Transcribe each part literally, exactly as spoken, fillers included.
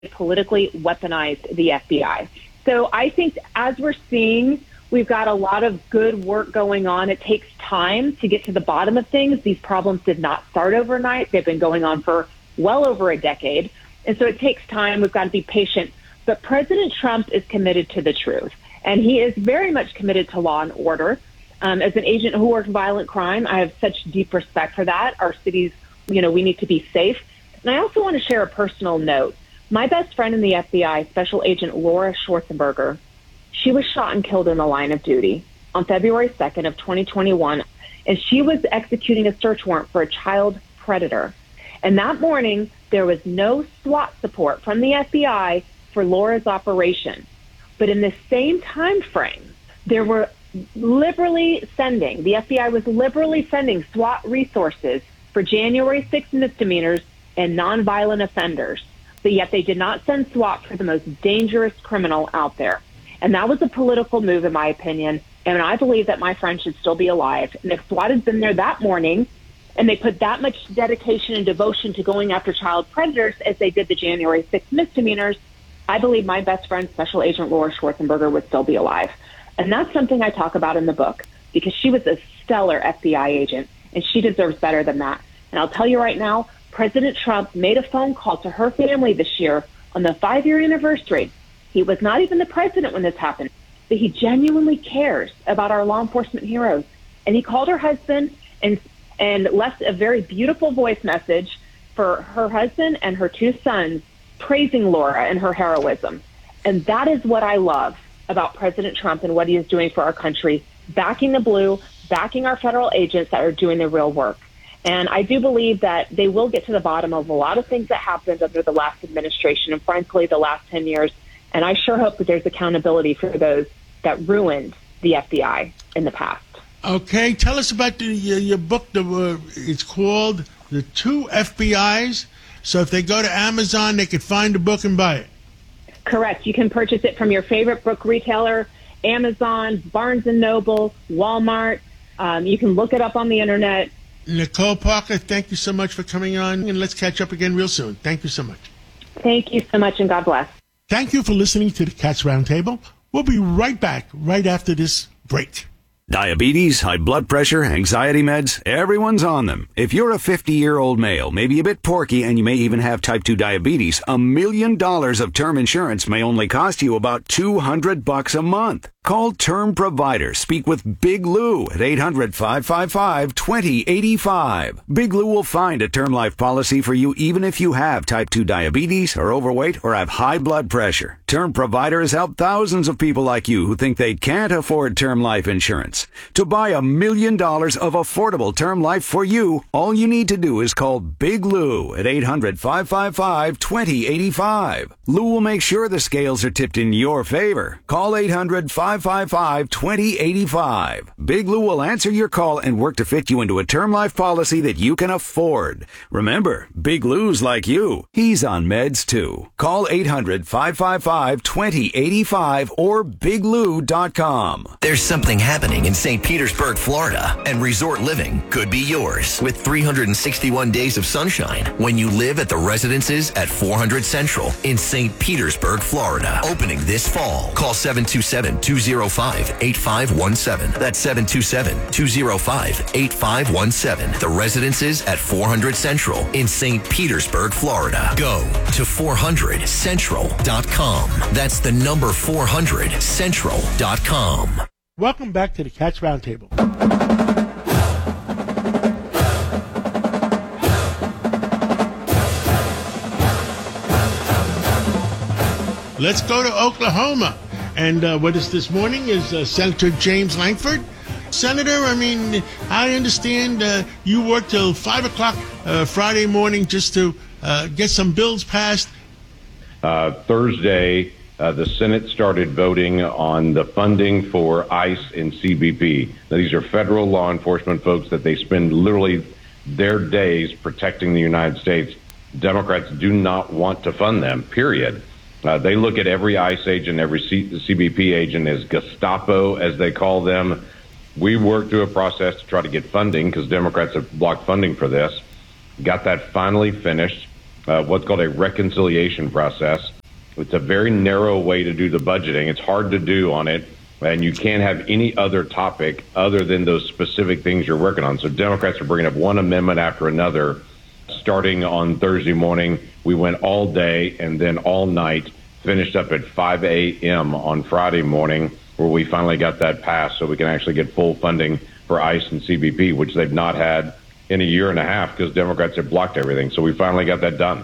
politically weaponized the F B I. So I think as we're seeing, we've got a lot of good work going on. It takes time to get to the bottom of things. These problems did not start overnight. They've been going on for well over a decade. And so it takes time. We've got to be patient. But President Trump is committed to the truth, and he is very much committed to law and order. Um, as an agent who worked violent crime, I have such deep respect for that. Our cities, you know, we need to be safe. And I also want to share a personal note. My best friend in the F B I, Special Agent Laura Schwarzenberger, she was shot and killed in the line of duty on February second of twenty twenty-one, and she was executing a search warrant for a child predator. And that morning, there was no SWAT support from the F B I for Laura's operation. But in the same time frame, there were liberally sending, the F B I was liberally sending SWAT resources for January sixth misdemeanors and nonviolent offenders. But yet they did not send SWAT for the most dangerous criminal out there. And that was a political move, in my opinion. And I believe that my friend should still be alive. And if SWAT had been there that morning, and they put that much dedication and devotion to going after child predators as they did the January sixth misdemeanors, I believe my best friend, Special Agent Laura Schwarzenberger, would still be alive. And that's something I talk about in the book, because she was a stellar F B I agent, and she deserves better than that. And I'll tell you right now, President Trump made a phone call to her family this year on the five-year anniversary. He was not even the president when this happened, but he genuinely cares about our law enforcement heroes. And he called her husband and and left a very beautiful voice message for her husband and her two sons, praising Laura and her heroism. And that is what I love about President Trump and what he is doing for our country, backing the blue, backing our federal agents that are doing the real work. And I do believe that they will get to the bottom of a lot of things that happened under the last administration and, frankly, the last ten years. And I sure hope that there's accountability for those that ruined the F B I in the past. Okay, tell us about the, your, your book. The, uh, it's called The Two F B Is. So if they go to Amazon, they could find the book and buy it. Correct. You can purchase it from your favorite book retailer, Amazon, Barnes and Noble, Walmart. Um, you can look it up on the internet. Nicole Parker, thank you so much for coming on, and let's catch up again real soon. Thank you so much. Thank you so much, and God bless. Thank you for listening to the Cats Roundtable. We'll be right back right after this break. Diabetes, high blood pressure, anxiety meds, everyone's on them. If you're a fifty-year-old male, maybe a bit porky, and you may even have type two diabetes, a million dollars of term insurance may only cost you about two hundred bucks a month. Call Term Provider. Speak with Big Lou at eight hundred, five five five, two zero eight five. Big Lou will find a term life policy for you even if you have type two diabetes, are overweight, or have high blood pressure. Term Provider has helped thousands of people like you who think they can't afford term life insurance. To buy a million dollars of affordable term life for you, all you need to do is call Big Lou at eight hundred, five five five, two zero eight five. Lou will make sure the scales are tipped in your favor. Call eight hundred, five five five, two zero eight five. Big Lou will answer your call and work to fit you into a term life policy that you can afford. Remember, Big Lou's like you. He's on meds too. Call eight hundred, five five five, two zero eight five or big lou dot com. There's something happening in Saint Petersburg, Florida, and resort living could be yours with three hundred sixty-one days of sunshine when you live at the residences at four hundred Central in Saint Petersburg, Florida. Opening this fall. Call seven two seven, two zero five, eight five one seven. That's seven two seven, two zero five, eight five one seven. The residences at four hundred Central in Saint Petersburg, Florida. Go to four hundred central dot com. That's the number four hundred central dot com. Welcome back to the Cats Roundtable. Let's go to Oklahoma. And uh, what is this morning is uh, Senator James Lankford. Senator, I mean, I understand uh, you worked till five o'clock uh, Friday morning just to uh, get some bills passed. Uh, Thursday, uh, the Senate started voting on the funding for ICE and C B P. Now, these are federal law enforcement folks that they spend literally their days protecting the United States. Democrats do not want to fund them, period. Uh, they look at every ICE agent, every C- CBP agent as Gestapo, as they call them. We worked through a process to try to get funding because Democrats have blocked funding for this. Got that finally finished. uh, what's called a reconciliation process. It's a very narrow way to do the budgeting. It's hard to do on it, and you can't have any other topic other than those specific things you're working on. So Democrats are bringing up one amendment after another. Starting on Thursday morning, we went all day and then all night, finished up at five a.m. on Friday morning, where we finally got that passed so we can actually get full funding for ICE and C B P, which they've not had in a year and a half because Democrats have blocked everything. So we finally got that done.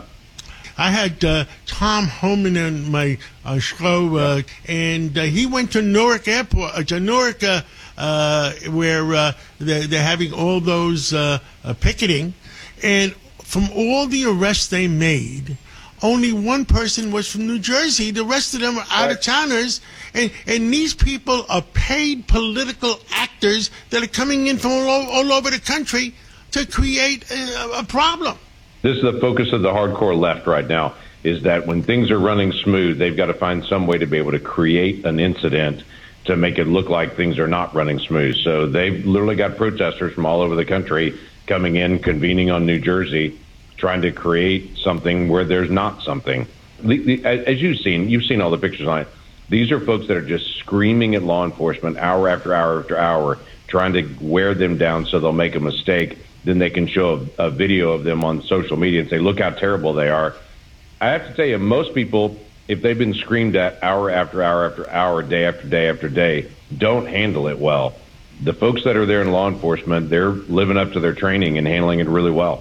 I had uh, Tom Homan on my uh, show, uh, and uh, he went to Newark Airport, uh, to Newark, uh, uh, where uh, they're, they're having all those uh, uh, picketing. And from all the arrests they made, only one person was from New Jersey. The rest of them are out-of-towners. And, and these people are paid political actors that are coming in from all, all over the country to create a, a problem. This is the focus of the hardcore left right now, is that when things are running smooth, they've got to find some way to be able to create an incident to make it look like things are not running smooth. So they've literally got protesters from all over the country coming in, convening on New Jersey, trying to create something where there's not something. The, the, as you've seen, you've seen all the pictures on it. These are folks that are just screaming at law enforcement hour after hour after hour, trying to wear them down so they'll make a mistake. Then they can show a, a video of them on social media and say, look how terrible they are. I have to tell you, most people, if they've been screamed at hour after hour after hour, day after day after day, don't handle it well. The folks that are there in law enforcement, they're living up to their training and handling it really well.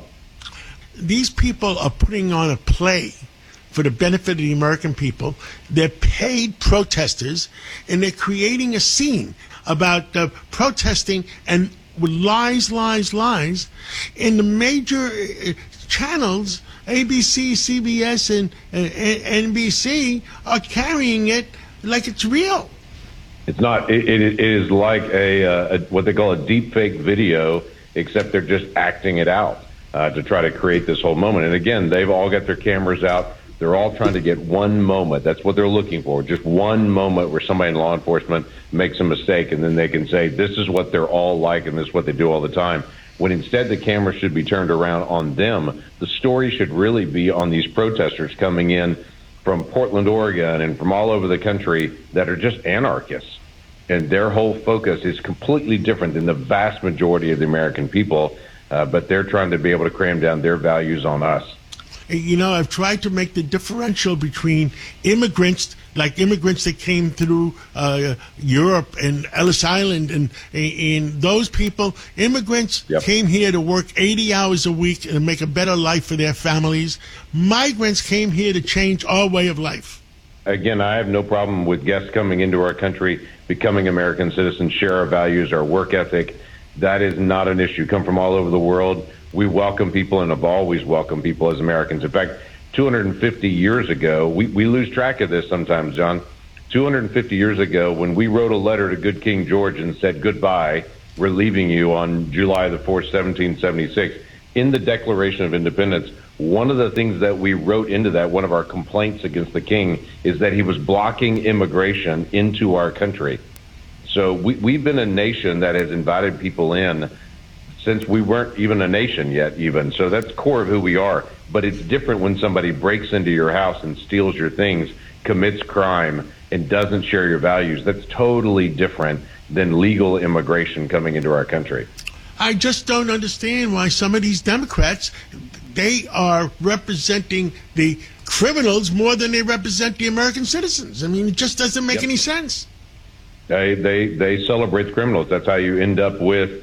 These people are putting on a play for the benefit of the American people. They're paid protesters, and they're creating a scene about uh, protesting and with lies, lies, lies. And the major uh, channels, A B C, C B S, and uh, N B C, are carrying it like it's real. It's not. It, it, it is like a, uh, a what they call a deep fake video, except they're just acting it out uh, to try to create this whole moment. And again, they've all got their cameras out. They're all trying to get one moment. That's what they're looking for, just one moment where somebody in law enforcement makes a mistake, and then they can say, this is what they're all like, and this is what they do all the time. When instead the camera should be turned around on them. The story should really be on these protesters coming in from Portland, Oregon, and from all over the country that are just anarchists. And their whole focus is completely different than the vast majority of the American people, uh, but they're trying to be able to cram down their values on us. You know, I've tried to make the differential between immigrants, like immigrants that came through uh, Europe and Ellis Island, and, and those people, immigrants yep. came here to work eighty hours a week and make a better life for their families. Migrants came here to change our way of life. Again, I have no problem with guests coming into our country, becoming American citizens, share our values, our work ethic. That is not an issue. Come from all over the world. We welcome people and have always welcomed people as Americans. In fact, two hundred fifty years ago, we, we lose track of this sometimes, John. two hundred fifty years ago, when we wrote a letter to good King George and said, goodbye, we're leaving you on July the fourth, seventeen seventy-six, in the Declaration of Independence, one of the things that we wrote into that, one of our complaints against the king, is that he was blocking immigration into our country. So we, we've been a nation that has invited people in since we weren't even a nation yet, even. So that's core of who we are. But it's different when somebody breaks into your house and steals your things, commits crime, and doesn't share your values. That's totally different than legal immigration coming into our country. I just don't understand why some of these Democrats, they are representing the criminals more than they represent the American citizens. I mean, it just doesn't make yep. any sense. They, they, they celebrate the criminals. That's how you end up with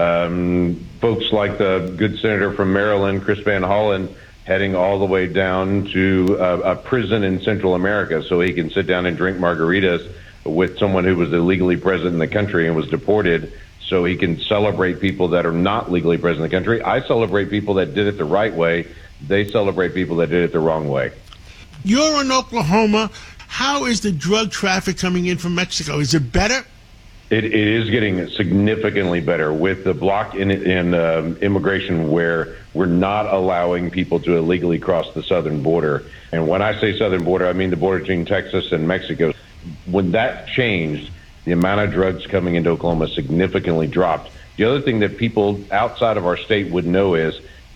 Um, folks like the good senator from Maryland, Chris Van Hollen, heading all the way down to a, a prison in Central America so he can sit down and drink margaritas with someone who was illegally present in the country and was deported, so he can celebrate people that are not legally present in the country. I celebrate people that did it the right way. They celebrate people that did it the wrong way. You're in Oklahoma. How is the drug traffic coming in from Mexico? Is it better? It, it is getting significantly better with the block in, in um, immigration, where we're not allowing people to illegally cross the southern border. And when I say southern border, I mean the border between Texas and Mexico. When that changed, the amount of drugs coming into Oklahoma significantly dropped. The other thing that people outside of our state would know is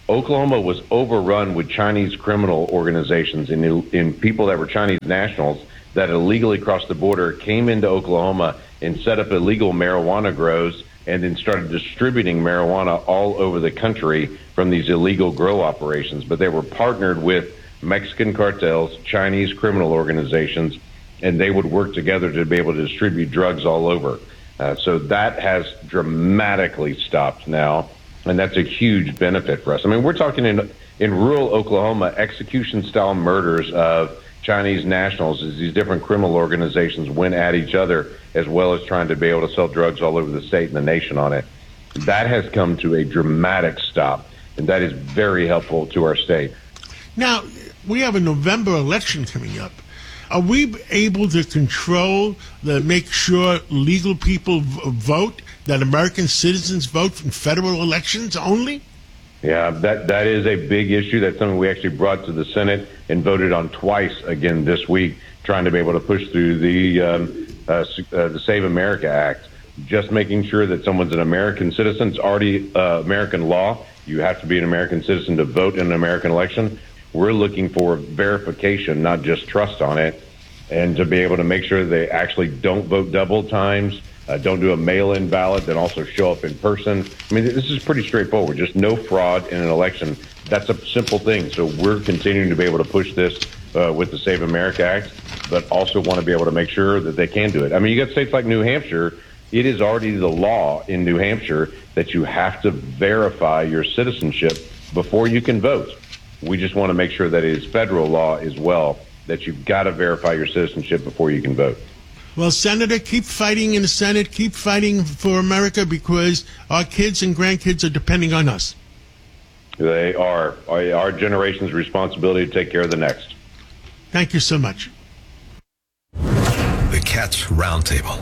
Oklahoma was overrun with Chinese criminal organizations and in people that were Chinese nationals that illegally crossed the border, came into Oklahoma and set up illegal marijuana grows, and then started distributing marijuana all over the country from these illegal grow operations. But they were partnered with Mexican cartels, Chinese criminal organizations, and they would work together to be able to distribute drugs all over. Uh, so that has dramatically stopped now, and that's a huge benefit for us. I mean, we're talking in in rural Oklahoma, execution-style murders of Chinese nationals as these different criminal organizations went at each other, as well as trying to be able to sell drugs all over the state and the nation on it. That has come to a dramatic stop, and that is very helpful to our state. Now, we have a November election coming up. Are we able to control, the make sure legal people v- vote, that American citizens vote in federal elections only? Yeah, that that is a big issue. That's something we actually brought to the Senate and voted on twice again this week, trying to be able to push through the um, uh, uh, the Save America Act. Just making sure that someone's an American citizen. It's already uh, American law. You have to be an American citizen to vote in an American election. We're looking for verification, not just trust on it, and to be able to make sure they actually don't vote double times, uh, don't do a mail-in ballot, then also show up in person. I mean, this is pretty straightforward. Just no fraud in an election. That's a simple thing. So we're continuing to be able to push this uh, with the Save America Act, but also want to be able to make sure that they can do it. I mean, you got states like New Hampshire. It is already the law in New Hampshire that you have to verify your citizenship before you can vote. We just want to make sure that it is federal law as well, that you've got to verify your citizenship before you can vote. Well, Senator, keep fighting in the Senate. Keep fighting for America, because our kids and grandkids are depending on us. They are. Our generation's responsibility to take care of the next. Thank you so much. The Cats Roundtable.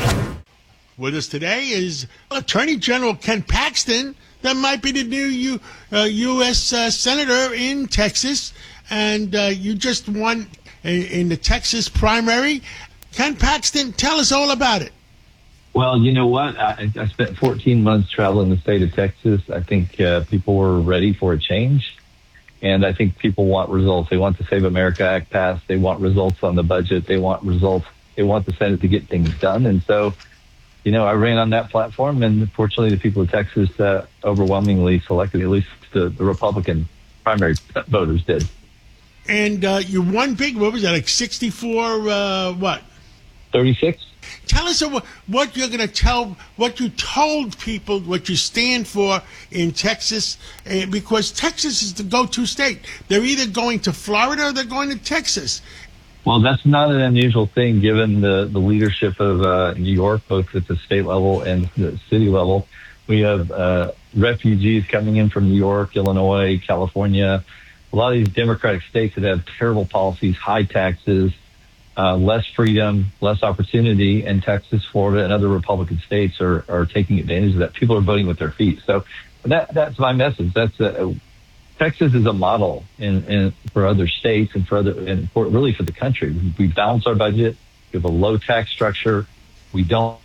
With us today is Attorney General Ken Paxton. That might be the new U, uh, U S Uh, Senator in Texas. And uh, you just won in, in the Texas primary. Ken Paxton, tell us all about it. Well, you know what? I, I spent fourteen months traveling the state of Texas. I think uh, people were ready for a change. And I think people want results. They want the Save America Act passed. They want results on the budget. They want results. They want the Senate to get things done. And so, you know, I ran on that platform, and fortunately the people of Texas uh, overwhelmingly selected, at least the, the Republican primary voters did. And uh, you won big. What was that, like sixty-four, uh, what? thirty-six. Tell us what, what you're going to tell, what you told people, what you stand for in Texas, uh, because Texas is the go-to state. They're either going to Florida or they're going to Texas. Well, that's not an unusual thing given the, the leadership of uh, New York, both at the state level and the city level. We have uh, refugees coming in from New York, Illinois, California, a lot of these Democratic states that have terrible policies, high taxes, uh, less freedom, less opportunity, and Texas, Florida, and other Republican states are, are taking advantage of that. People are voting with their feet. So that that's my message. That's a, Texas is a model in, in for other states and for other, and for, really for the country. We balance our budget. We have a low tax structure. We don't.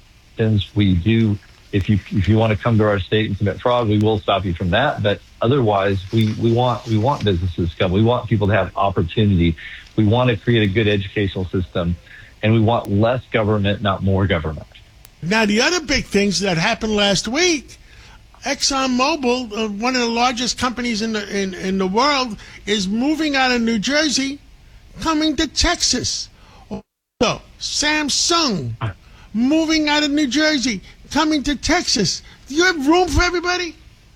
We do. If you if you want to come to our state and commit fraud, we will stop you from that. But otherwise, we, we want we want businesses to come. We want people to have opportunity. We want to create a good educational system, and we want less government, not more government. Now, the other big things that happened last week, ExxonMobil, uh, one of the largest companies in the in, in the world, is moving out of New Jersey, coming to Texas. So, Samsung, moving out of New Jersey, coming to Texas. Do you have room for everybody?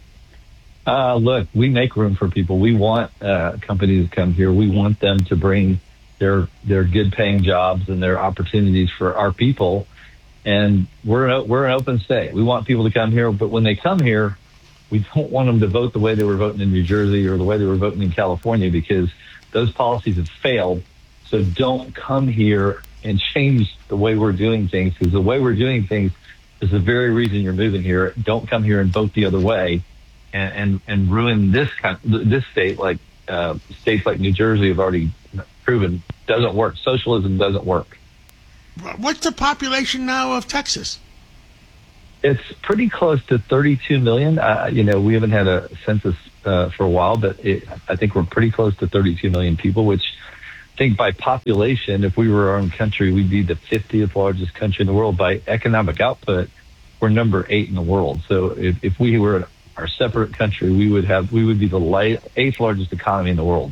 Uh, look, we make room for people. We want uh, companies to come here. We want them to bring their their good-paying jobs and their opportunities for our people. And we're an, we're an open state. We want people to come here, but when they come here, we don't want them to vote the way they were voting in New Jersey or the way they were voting in California, because those policies have failed. So don't come here and change the way we're doing things, because the way we're doing things is the very reason you're moving here. Don't come here and vote the other way and, and, and ruin this kind, this state, like uh, states like New Jersey have already proven doesn't work. Socialism doesn't work. What's the population now of Texas? It's pretty close to thirty-two million. Uh, you know, we haven't had a census uh, for a while, but it, I think we're pretty close to thirty-two million people, which I think by population, if we were our own country, we'd be the fiftieth largest country in the world. By economic output, we're number eight in the world. So if, if we were our separate country, we would have we would be the light, eighth largest economy in the world.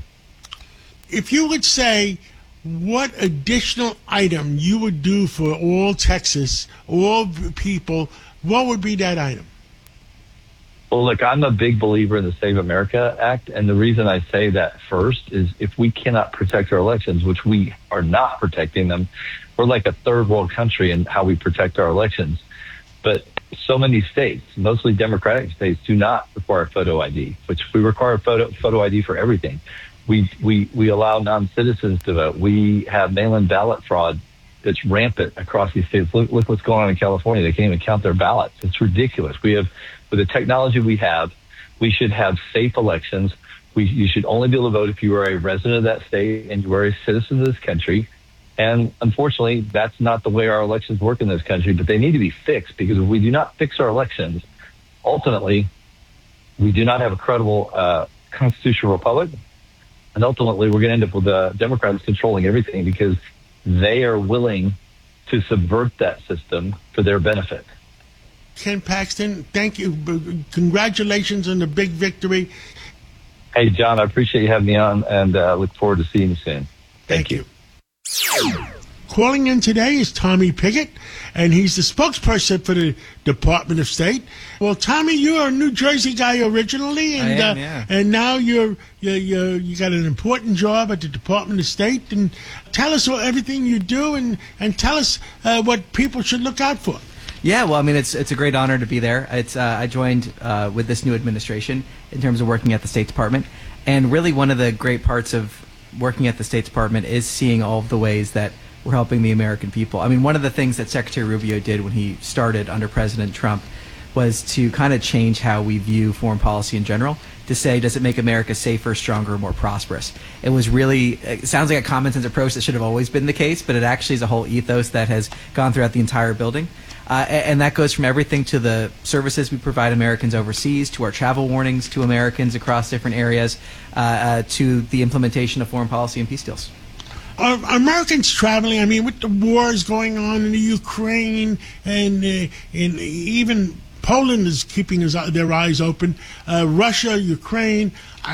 If you would say what additional item you would do for all Texas, all people, what would be that item? Well, look, I'm a big believer in the Save America Act, and the reason I say that first is if we cannot protect our elections, which we are not protecting them, we're like a third world country in how we protect our elections. But so many states, mostly Democratic states, do not require photo I D, which we require photo photo I D for everything. We we we allow non-citizens to vote. We have mail-in ballot fraud that's rampant across these states. Look, look what's going on in California. They can't even count their ballots. It's ridiculous. We have, with the technology we have, we should have safe elections. We, you should only be able to vote if you are a resident of that state and you are a citizen of this country. And unfortunately, that's not the way our elections work in this country, but they need to be fixed, because if we do not fix our elections, ultimately, we do not have a credible uh, constitutional republic. And ultimately, we're going to end up with the Democrats controlling everything, because they are willing to subvert that system for their benefit. Ken Paxton, thank you. Congratulations on the big victory. Hey, John, I appreciate you having me on, and uh, look forward to seeing you soon. Thank, thank you. you. Calling in today is Tommy Pickett, and he's the spokesperson for the Department of State. Well, Tommy, you're a New Jersey guy originally, and I am, uh, yeah. and now you're, you're, you're you got an important job at the Department of State. And tell us what, everything you do, and and tell us uh, what people should look out for. Yeah, well, I mean, it's it's a great honor to be there. It's uh, I joined uh, with this new administration in terms of working at the State Department, and really one of the great parts of working at the State Department is seeing all of the ways that we're helping the American people. I mean, one of the things that Secretary Rubio did when he started under President Trump was to kind of change how we view foreign policy in general, to say, does it make America safer, stronger, more prosperous? It was really, it sounds like a common sense approach that should have always been the case, but it actually is a whole ethos that has gone throughout the entire building. Uh, and that goes from everything to the services we provide Americans overseas, to our travel warnings to Americans across different areas, uh, uh, to the implementation of foreign policy and peace deals. Are Americans traveling? I mean, with the wars going on in the Ukraine, and uh, and even Poland is keeping his, their eyes open. Uh, Russia, Ukraine,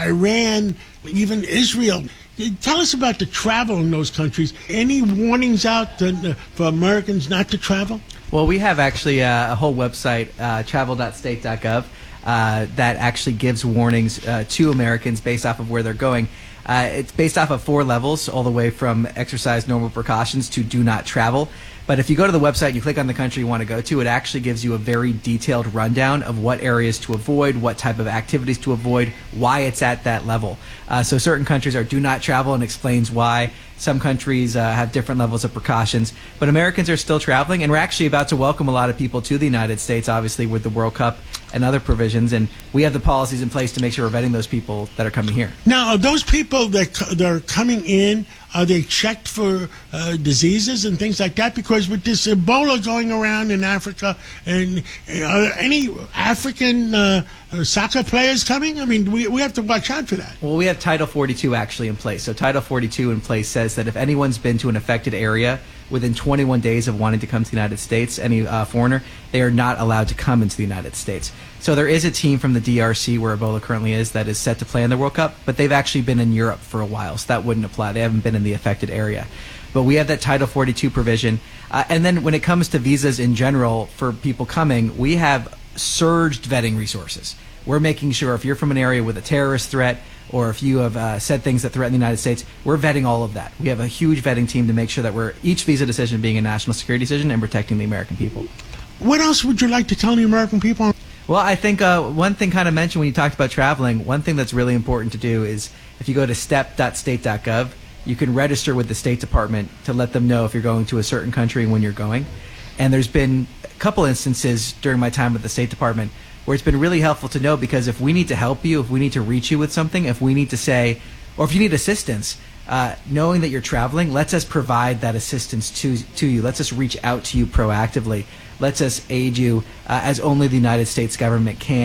Iran, even Israel. Tell us about the travel in those countries. Any warnings out to, uh, for Americans not to travel? Well, we have actually a, a whole website, uh, travel dot state dot gov, uh, that actually gives warnings uh, to Americans based off of where they're going. Uh, it's based off of four levels, all the way from exercise normal precautions to do not travel. But if you go to the website and you click on the country you want to go to, it actually gives you a very detailed rundown of what areas to avoid, what type of activities to avoid, why it's at that level. Uh, so certain countries are do not travel, and explains why. Some countries uh, have different levels of precautions. But Americans are still traveling, and we're actually about to welcome a lot of people to the United States, obviously, with the World Cup and other provisions. And we have the policies in place to make sure we're vetting those people that are coming here. Now, are those people that, that are coming in, are they checked for uh, diseases and things like that? Because with this Ebola going around in Africa, and are any African uh, soccer players coming? I mean, we, we have to watch out for that. Well, we have Title forty-two actually in place. So Title forty-two in place says that if anyone's been to an affected area within twenty-one days of wanting to come to the United States, any uh, foreigner, they are not allowed to come into the United States. So there is a team from the D R C, where Ebola currently is, that is set to play in the World Cup, but they've actually been in Europe for a while, so that wouldn't apply. They haven't been in the affected area. But we have that Title forty-two provision. Uh, and then when it comes to visas in general for people coming, we have surged vetting resources. We're making sure if you're from an area with a terrorist threat, or if you have uh, said things that threaten the United States, we're vetting all of that. We have a huge vetting team to make sure that we're each visa decision being a national security decision and protecting the American people. What else would you like to tell the American people? Well, I think uh, one thing kind of mentioned when you talked about traveling, one thing that's really important to do is if you go to step dot state dot gov, you can register with the State Department to let them know if you're going to a certain country and when you're going. And there's been a couple instances during my time with the State Department where it's been really helpful to know, because if we need to help you, if we need to reach you with something, if we need to say, or if you need assistance, uh, knowing that you're traveling lets us provide that assistance to to you. Lets us reach out to you proactively. Lets us aid you uh, as only the United States government can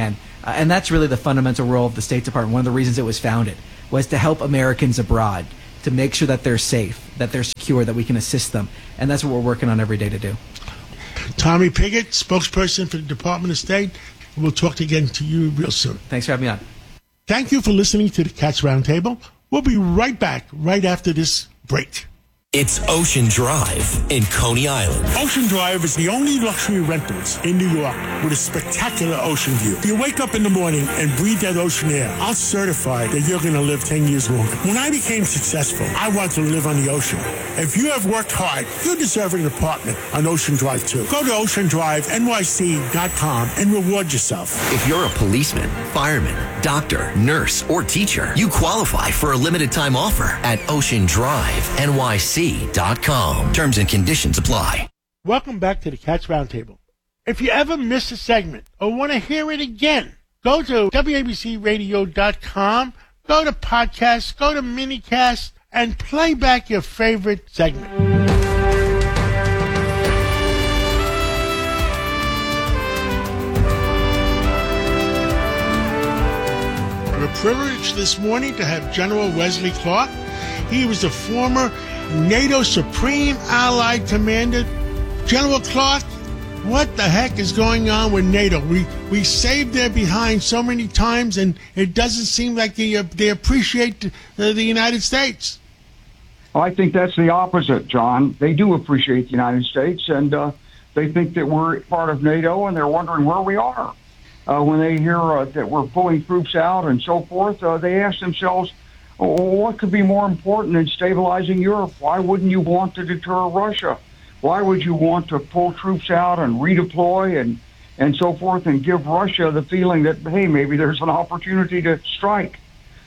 Uh, and that's really the fundamental role of the State Department. One of the reasons it was founded was to help Americans abroad, to make sure that they're safe, that they're secure, that we can assist them. And that's what we're working on every day to do. Tommy Pigott, spokesperson for the Department of State. We'll talk again to you real soon. Thanks for having me on. Thank you for listening to the Cats Roundtable. We'll be right back right after this break. It's Ocean Drive in Coney Island. Ocean Drive is the only luxury rentals in New York with a spectacular ocean view. You wake up in the morning and breathe that ocean air. I'll certify that you're going to live ten years longer. When I became successful, I wanted to live on the ocean. If you have worked hard, you deserve an apartment on Ocean Drive too. Go to ocean drive N Y C dot com and reward yourself. If you're a policeman, fireman, doctor, nurse, or teacher, you qualify for a limited time offer at ocean drive N Y C dot com. Terms and conditions apply. Welcome back to the Cats Roundtable. If you ever miss a segment or want to hear it again, go to W A B C radio dot com, go to podcasts, go to minicast, and play back your favorite segment. We're privileged this morning to have General Wesley Clark. He was the former NATO Supreme Allied Commander. General Clark, what the heck is going on with NATO? We we saved their behind so many times, and it doesn't seem like they, uh, they appreciate the, the United States. I think that's the opposite, John. They do appreciate the United States, and uh, they think that we're part of NATO, and they're wondering where we are. Uh, when they hear uh, that we're pulling troops out and so forth, uh, they ask themselves, what could be more important than stabilizing Europe? Why wouldn't you want to deter Russia? Why would you want to pull troops out and redeploy and, and so forth and give Russia the feeling that, hey, maybe there's an opportunity to strike?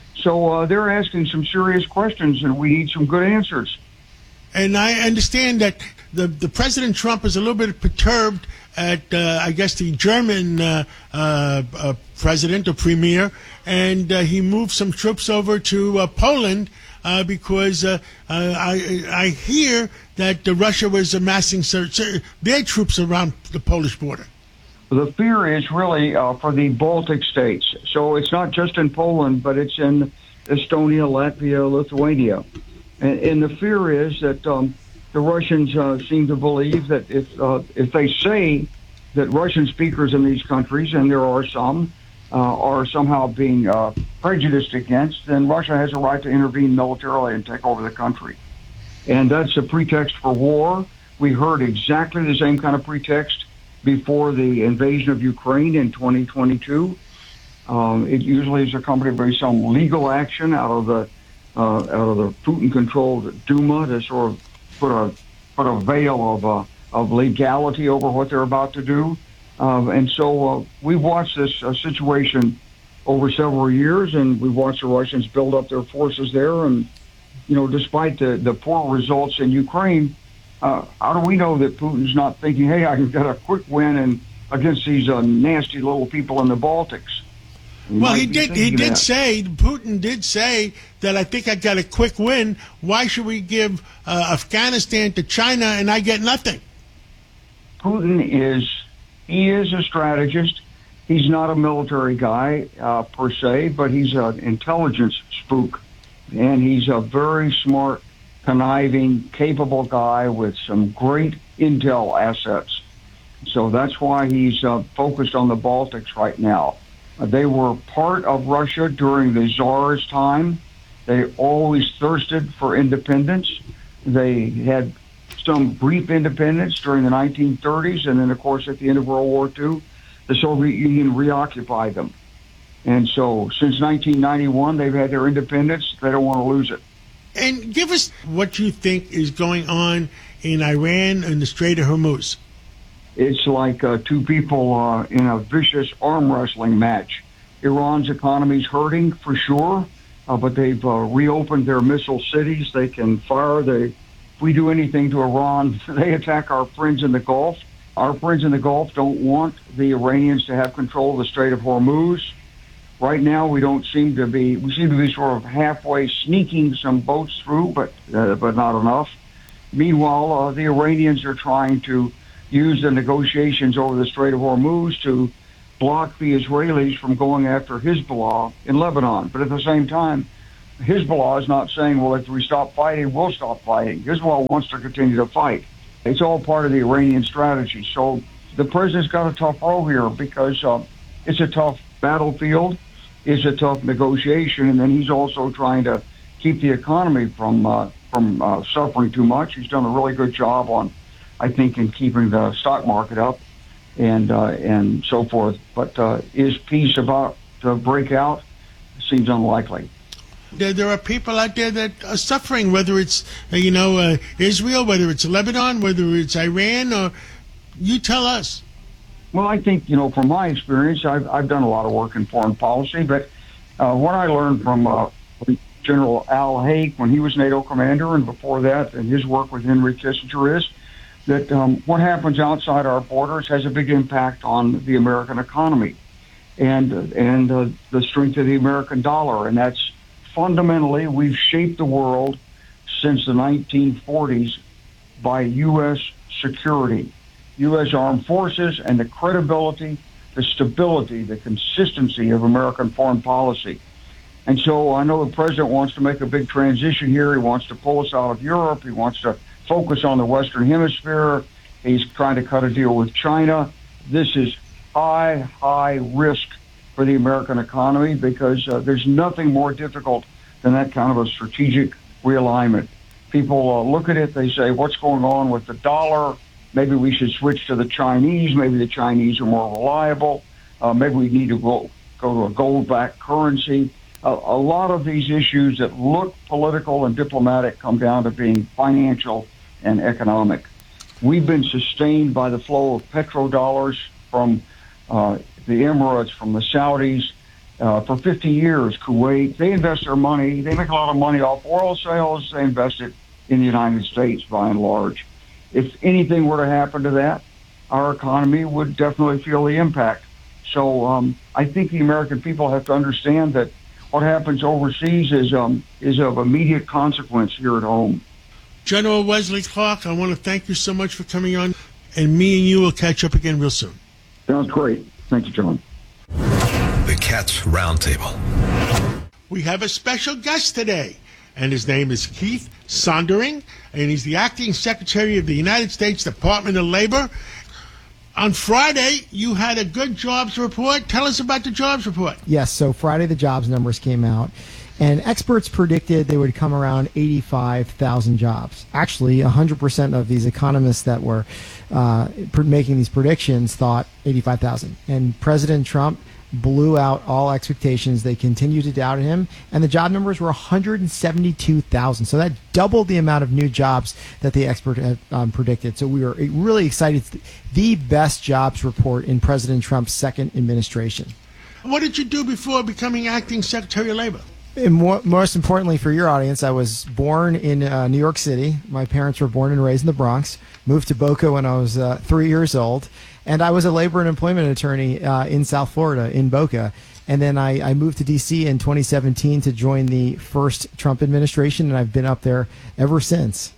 So uh, they're asking some serious questions, and we need some good answers. And I understand that the, the President Trump is a little bit perturbed at, uh, I guess, the German uh, uh, uh, president or premier, and uh, he moved some troops over to uh, Poland uh, because uh, uh, I, I hear that uh, Russia was amassing their troops around the Polish border. The fear is really uh, for the Baltic states. So it's not just in Poland, but it's in Estonia, Latvia, Lithuania. And, and the fear is that um, the Russians uh, seem to believe that if uh, if they say that Russian speakers in these countries, and there are some, uh, are somehow being uh, prejudiced against, then Russia has a right to intervene militarily and take over the country. And that's a pretext for war. We heard exactly the same kind of pretext before the invasion of Ukraine in twenty twenty-two. Um, it usually is accompanied by some legal action out of the uh, out of the Putin-controlled Duma to sort of put a put a veil of uh, of legality over what they're about to do. Um, and so uh, we've watched this uh, situation over several years, and we've watched the Russians build up their forces there. And you know, despite the the poor results in Ukraine, Uh, how do we know that Putin's not thinking, hey, I can get a quick win and against these uh, nasty little people in the Baltics? He well, he did. He did that. say, Putin did say that I think I got a quick win. Why should we give uh, Afghanistan to China and I get nothing? Putin is, he is a strategist. He's not a military guy uh, per se, but he's an intelligence spook. And he's a very smart, conniving, capable guy with some great intel assets. So that's why he's uh, focused on the Baltics right now. Uh, they were part of Russia during the Tsar's time. They always thirsted for independence. They had some brief independence during the nineteen thirties, and then, of course, at the end of World War Two, the Soviet Union reoccupied them. And so since nineteen ninety-one, they've had their independence. They don't want to lose it. And give us what you think is going on in Iran and the Strait of Hormuz. It's like uh, two people uh, in a vicious arm wrestling match. Iran's economy's hurting for sure, uh, but they've uh, reopened their missile cities. They can fire. They, if we do anything to Iran, they attack our friends in the Gulf. Our friends in the Gulf don't want the Iranians to have control of the Strait of Hormuz. Right now, we don't seem to be, we seem to be sort of halfway sneaking some boats through, but uh, but not enough. Meanwhile, uh, the Iranians are trying to use the negotiations over the Strait of Hormuz to block the Israelis from going after Hezbollah in Lebanon. But at the same time, Hezbollah is not saying, well, if we stop fighting, we'll stop fighting. Hezbollah wants to continue to fight. It's all part of the Iranian strategy. So the president's got a tough role here because uh, it's a tough battlefield, it's a tough negotiation, and then he's also trying to keep the economy from uh, from uh, suffering too much. He's done a really good job on, I think, in keeping the stock market up and uh, and so forth. But uh, is peace about to break out? Seems unlikely. There, there are people out there that are suffering, whether it's, uh, you know, uh, Israel, whether it's Lebanon, whether it's Iran, or you tell us. Well, I think, you know, from my experience, I've, I've done a lot of work in foreign policy, but uh, what I learned from uh, General Al Haig when he was NATO commander and before that, and his work with Henry Kissinger is that um, what happens outside our borders has a big impact on the American economy and, and uh, the strength of the American dollar, and that's fundamentally, we've shaped the world since the nineteen forties by U S security, U S armed forces, and the credibility, the stability, the consistency of American foreign policy. And so I know the president wants to make a big transition here. He wants to pull us out of Europe. He wants to focus on the Western Hemisphere. He's trying to cut a deal with China. This is high, high risk for the American economy because uh, there's nothing more difficult than that kind of a strategic realignment. People uh, look at it, they say, what's going on with the dollar? Maybe we should switch to the Chinese. Maybe the Chinese are more reliable. Uh, maybe we need to go, go to a gold-backed currency. Uh, a lot of these issues that look political and diplomatic come down to being financial and economic. We've been sustained by the flow of petrodollars from uh, the Emirates, from the Saudis, uh, for fifty years. Kuwait, they invest their money. They make a lot of money off oil sales. They invest it in the United States by and large. If anything were to happen to that, our economy would definitely feel the impact. So um, I think the American people have to understand that what happens overseas is um, is of immediate consequence here at home. General Wesley Clark, I want to thank you so much for coming on, and me and you will catch up again real soon. Sounds great. Thank you, John. The Cats Roundtable. We have a special guest today, and his name is Keith Sondering, and he's the Acting Secretary of the United States Department of Labor. On Friday, you had a good jobs report. Tell us about the jobs report. Yes, so Friday the jobs numbers came out, and experts predicted they would come around eighty-five thousand jobs. Actually, one hundred percent of these economists that were uh, making these predictions thought eighty-five thousand. And President Trump blew out all expectations. They continued to doubt him, and the job numbers were one hundred seventy-two thousand. So that doubled the amount of new jobs that the expert had um, predicted. So we were really excited. It's the best jobs report in President Trump's second administration. What did you do before becoming Acting Secretary of Labor? And more, most importantly for your audience, I was born in uh, New York City. My parents were born and raised in the Bronx. Moved to Boca when I was uh, three years old. And I was a labor and employment attorney uh, in South Florida, in Boca. And then I, I moved to D C in twenty seventeen to join the first Trump administration, and I've been up there ever since.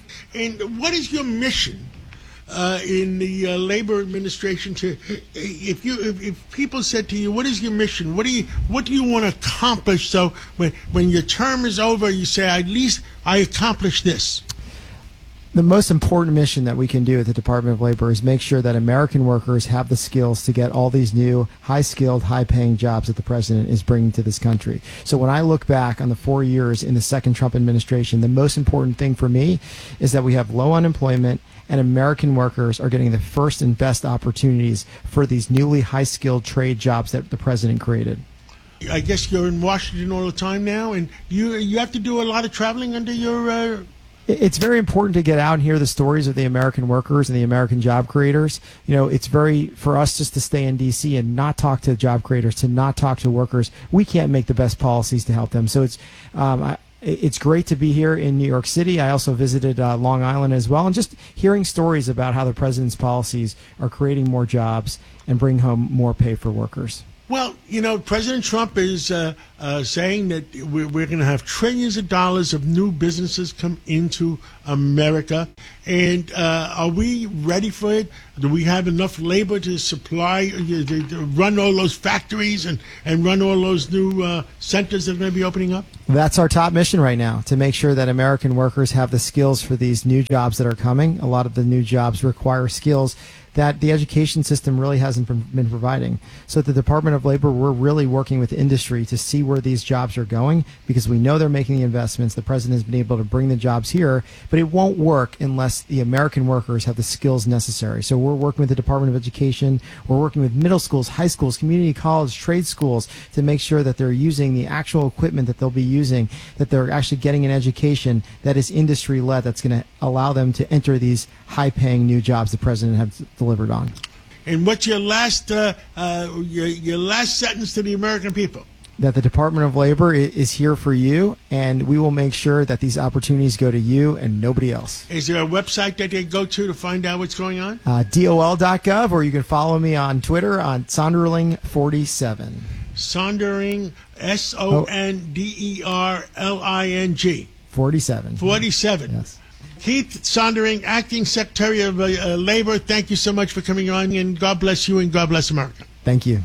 And what is your mission uh, in the uh, labor administration? To if you if, if people said to you, what is your mission? What do you what do you want to accomplish? So when when your term is over, you say, at least I accomplished this. The most important mission that we can do at the Department of Labor is make sure that American workers have the skills to get all these new, high-skilled, high-paying jobs that the president is bringing to this country. So when I look back on the four years in the second Trump administration, the most important thing for me is that we have low unemployment and American workers are getting the first and best opportunities for these newly high-skilled trade jobs that the president created. I guess you're in Washington all the time now, and you you have to do a lot of traveling under your... Uh It's very important to get out and hear the stories of the American workers and the American job creators. You know, it's very, for us just to stay in D C and not talk to job creators, to not talk to workers. We can't make the best policies to help them. So it's, um, I, it's great to be here in New York City. I also visited uh, Long Island as well, and just hearing stories about how the president's policies are creating more jobs and bring home more pay for workers. Well, you know, President Trump is uh, uh, saying that we're, we're going to have trillions of dollars of new businesses come into America. And uh, are we ready for it? Do we have enough labor to supply, uh, to, to run all those factories and, and run all those new uh, centers that are going to be opening up? That's our top mission right now, to make sure that American workers have the skills for these new jobs that are coming. A lot of the new jobs require skills that the education system really hasn't been providing. So at the Department of Labor, we're really working with industry to see where these jobs are going, because we know they're making the investments. The president has been able to bring the jobs here, but it won't work unless the American workers have the skills necessary. So we're working with the Department of Education. We're working with middle schools, high schools, community college, trade schools to make sure that they're using the actual equipment that they'll be using, that they're actually getting an education that is industry-led, that's going to allow them to enter these high-paying new jobs the president has delivered on. And what's your last uh, uh, your, your last sentence to the American people? That the Department of Labor is here for you, and we will make sure that these opportunities go to you and nobody else. Is there a website that they go to to find out what's going on? Uh, D O L dot gov, or you can follow me on Twitter on Sonderling forty-seven. Sondering, S O N D E R L I N G. forty-seven. forty-seven. Yes. Keith Sondering, Acting Secretary of uh, Labor, thank you so much for coming on, and God bless you and God bless America. Thank you.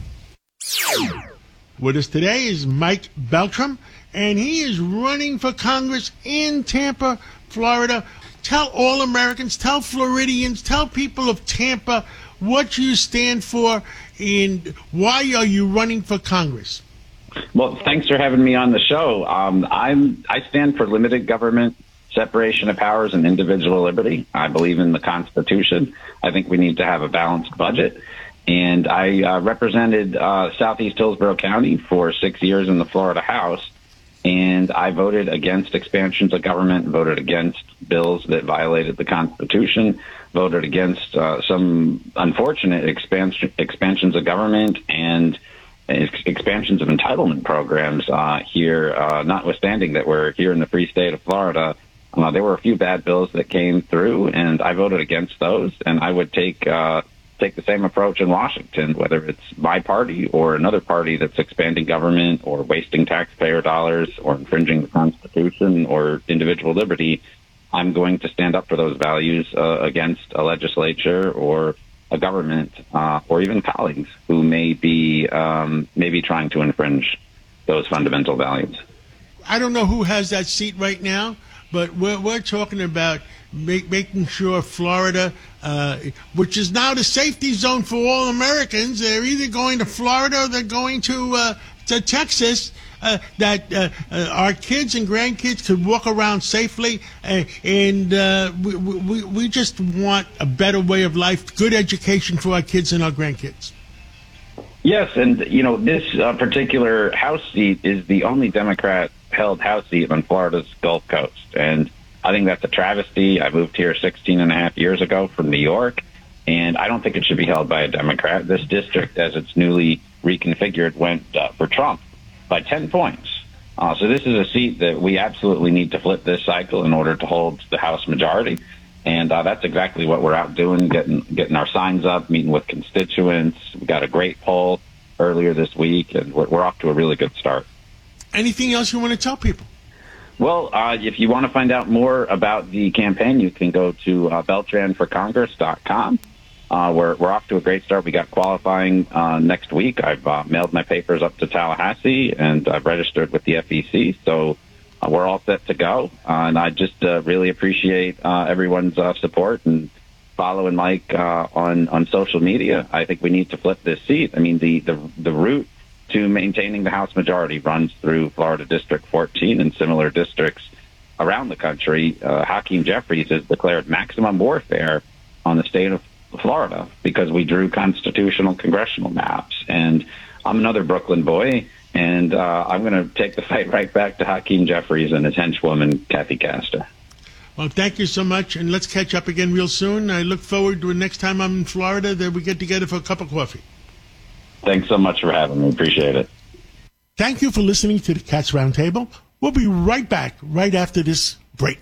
With us today is Mike Beltram, and he is running for Congress in Tampa, Florida. Tell all Americans, tell Floridians, tell people of Tampa what you stand for and why are you running for Congress. Well, thanks for having me on the show. Um, I'm I stand for limited government, separation of powers, and individual liberty. I believe in the Constitution. I think we need to have a balanced budget. And I uh, represented uh, Southeast Hillsborough County for six years in the Florida House, and I voted against expansions of government, voted against bills that violated the Constitution, voted against uh, some unfortunate expansion, expansions of government and ex- expansions of entitlement programs uh, here, uh, notwithstanding that we're here in the free state of Florida. Uh, there were a few bad bills that came through, and I voted against those, and I would take uh, take the same approach in Washington, whether it's my party or another party that's expanding government or wasting taxpayer dollars or infringing the Constitution or individual liberty. I'm going to stand up for those values uh, against a legislature or a government uh, or even colleagues who may be um, maybe trying to infringe those fundamental values. I don't know who has that seat right now, but we're, we're talking about make, making sure Florida, uh, which is now the safety zone for all Americans, they're either going to Florida or they're going to uh, to Texas, uh, that uh, uh, our kids and grandkids could walk around safely, uh, and uh, we, we, we just want a better way of life, good education for our kids and our grandkids. Yes, and, you know, this uh, particular House seat is the only Democrat-held House seat on Florida's Gulf Coast, and I think that's a travesty. I moved here sixteen and a half years ago from New York, and I don't think it should be held by a Democrat. This district, as it's newly reconfigured, went uh, for Trump by ten points. Uh, so this is a seat that we absolutely need to flip this cycle in order to hold the House majority. And uh, that's exactly what we're out doing, getting getting our signs up, meeting with constituents. We got a great poll earlier this week, and we're, we're off to a really good start. Anything else you want to tell people? Well, uh, if you want to find out more about the campaign, you can go to uh, Beltran for Congress dot com. Uh, we're, we're off to a great start. We got qualifying uh, next week. I've uh, mailed my papers up to Tallahassee, and I've registered with the F E C, so uh, we're all set to go. Uh, and I just uh, really appreciate uh, everyone's uh, support and following Mike uh, on, on social media. I think we need to flip this seat. I mean, the, the, the route to maintaining the House majority runs through Florida District fourteen and similar districts around the country. Uh, Hakeem Jeffries has declared maximum warfare on the state of Florida because we drew constitutional congressional maps. And I'm another Brooklyn boy, and uh, I'm going to take the fight right back to Hakeem Jeffries and his henchwoman, Kathy Castor. Well, thank you so much, and let's catch up again real soon. I look forward to the next time I'm in Florida that we get together for a cup of coffee. Thanks so much for having me. Appreciate it. Thank you for listening to the Cats Roundtable. We'll be right back right after this break.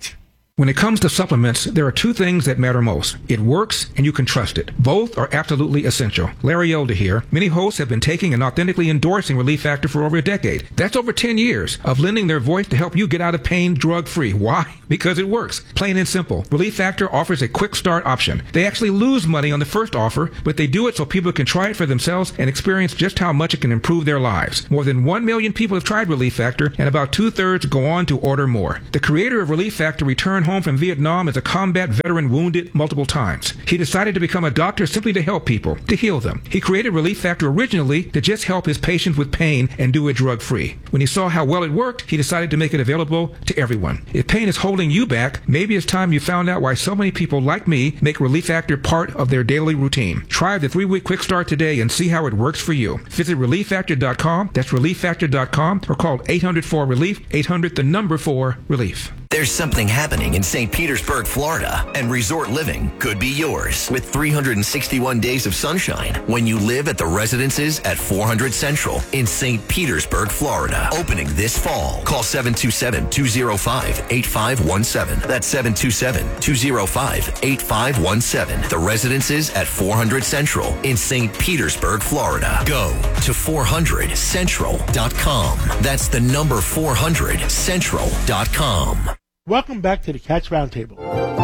When it comes to supplements, there are two things that matter most. It works and you can trust it. Both are absolutely essential. Larry Elder here. Many hosts have been taking and authentically endorsing Relief Factor for over a decade. That's over ten years of lending their voice to help you get out of pain drug-free. Why? Because it works. Plain and simple. Relief Factor offers a quick start option. They actually lose money on the first offer, but they do it so people can try it for themselves and experience just how much it can improve their lives. More than one million people have tried Relief Factor, and about two-thirds go on to order more. The creator of Relief Factor returned home from Vietnam as a combat veteran wounded multiple times. He decided to become a doctor simply to help people, to heal them. He created Relief Factor originally to just help his patients with pain and do it drug-free. When he saw how well it worked, he decided to make it available to everyone. If pain is holding you back, maybe it's time you found out why so many people like me make Relief Factor part of their daily routine. Try the three-week quick start today and see how it works for you. Visit relief factor dot com, that's relief factor dot com, or call eight hundred four relief, eight hundred the number four relief. There's something happening in Saint Petersburg, Florida, and resort living could be yours with three hundred sixty-one days of sunshine when you live at the residences at four hundred Central in Saint Petersburg, Florida. Opening this fall. Call seven two seven, two oh five, eight five one seven. That's seven two seven, two oh five, eight five one seven. The residences at four hundred Central in Saint Petersburg, Florida. Go to four hundred central dot com. That's the number four hundred central dot com. Welcome back to the Cats Roundtable.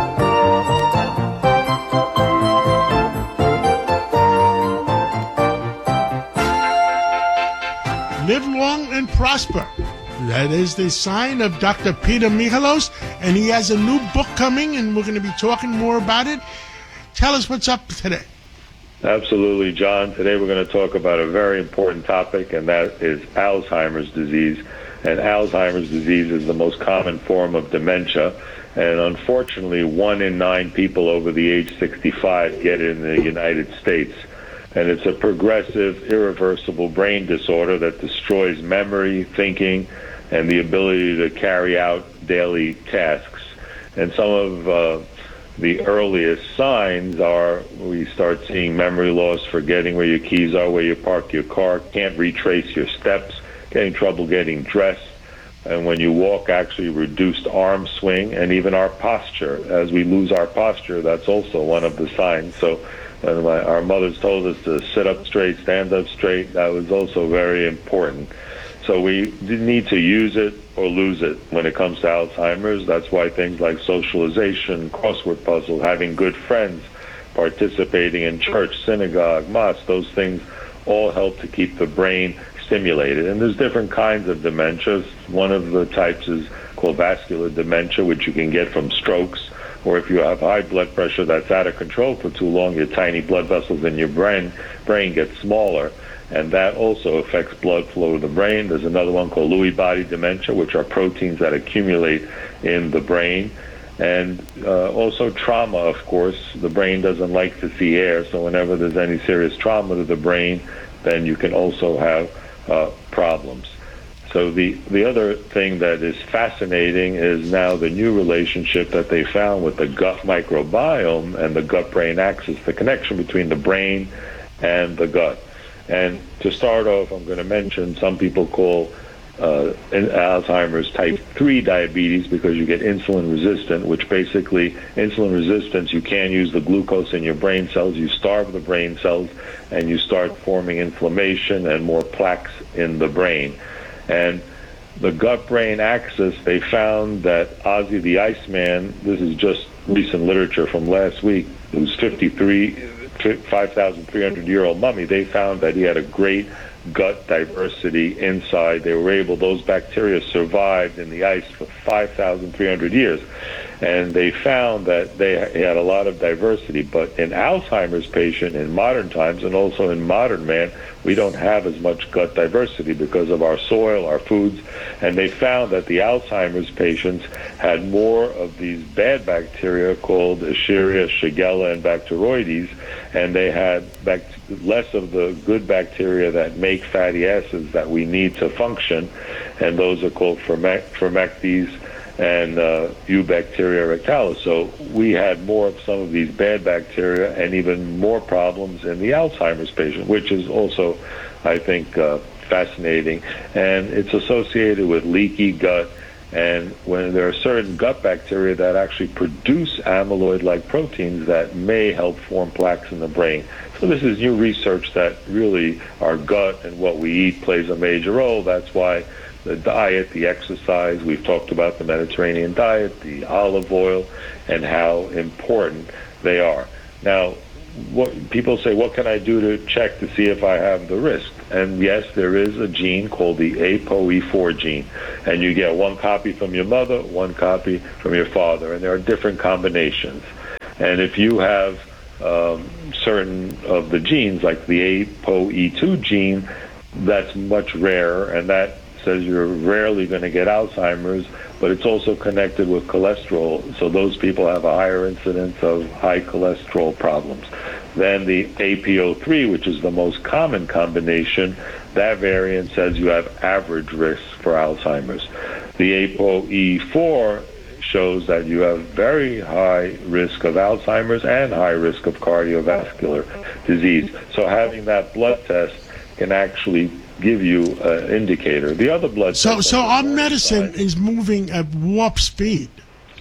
Live long and prosper. That is the sign of Doctor Peter Michalos, and he has a new book coming, and we're going to be talking more about it. Tell us what's up today. Absolutely, John. Today we're going to talk about a very important topic, and that is Alzheimer's disease. And Alzheimer's disease is the most common form of dementia. And unfortunately, one in nine people over the age sixty-five get it in the United States. And it's a progressive, irreversible brain disorder that destroys memory, thinking, and the ability to carry out daily tasks. And some of uh, the earliest signs are we start seeing memory loss, forgetting where your keys are, where you park your car, can't retrace your steps, getting trouble getting dressed, and when you walk, actually reduced arm swing, and even our posture. As we lose our posture, that's also one of the signs. So when my, our mothers told us to sit up straight, stand up straight, that was also very important. So we need to use it or lose it when it comes to Alzheimer's. That's why things like socialization, crossword puzzle, having good friends, participating in church, synagogue, mosque, those things all help to keep the brain stimulated. And there's different kinds of dementias. One of the types is called vascular dementia, which you can get from strokes, or if you have high blood pressure that's out of control for too long, your tiny blood vessels in your brain brain get smaller, and that also affects blood flow to the brain. There's another one called Lewy body dementia, which are proteins that accumulate in the brain. And uh, also trauma, of course. The brain doesn't like to see air, so whenever there's any serious trauma to the brain, then you can also have uh, problems. So the, the other thing that is fascinating is now the new relationship that they found with the gut microbiome and the gut-brain axis, the connection between the brain and the gut. And to start off, I'm going to mention some people call uh, Alzheimer's type three diabetes because you get insulin resistant, which basically insulin resistance, you can't use the glucose in your brain cells, you starve the brain cells, and you start forming inflammation and more plaques in the brain. And the gut-brain axis, they found that Ozzy the Iceman, this is just recent literature from last week, who's fifty-three, five thousand three hundred year old mummy, they found that he had a great gut diversity inside. They were able, those bacteria survived in the ice for five thousand three hundred years. And they found that they had a lot of diversity. But in Alzheimer's patient in modern times, and also in modern man, we don't have as much gut diversity because of our soil, our foods. And they found that the Alzheimer's patients had more of these bad bacteria called Escherichia, Shigella, and Bacteroides, and they had bact- less of the good bacteria that make fatty acids that we need to function, and those are called Firmicutes and uh, Eubacteria rectalis. So we had more of some of these bad bacteria and even more problems in the Alzheimer's patient, which is also, I think, uh, fascinating. And it's associated with leaky gut And when there are certain gut bacteria that actually produce amyloid-like proteins that may help form plaques in the brain. So this is new research that really our gut and what we eat plays a major role. That's why the diet, the exercise, we've talked about the Mediterranean diet, the olive oil, and how important they are. Now, what people say, what can I do to check to see if I have the risk? And yes, there is a gene called the A P O E four gene, and you get one copy from your mother, one copy from your father, and there are different combinations. And if you have um, certain of the genes, like the A P O E two gene, that's much rarer, and that says you're rarely going to get Alzheimer's, but it's also connected with cholesterol, so those people have a higher incidence of high cholesterol problems. Then the A P O three, which is the most common combination, that variant says you have average risk for Alzheimer's. The A P O E four shows that you have very high risk of Alzheimer's and high risk of cardiovascular disease. So having that blood test can actually give you an indicator. The other blood So, test so our medicine is moving at warp speed.